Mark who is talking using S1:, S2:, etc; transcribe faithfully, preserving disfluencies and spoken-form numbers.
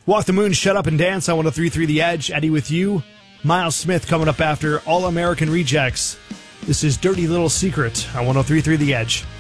S1: Walk the Moon, Shut Up and Dance on one oh three point three The Edge. Eddie with you. Miles Smith coming up after All American Rejects. This is Dirty Little Secret on one oh three point three The Edge.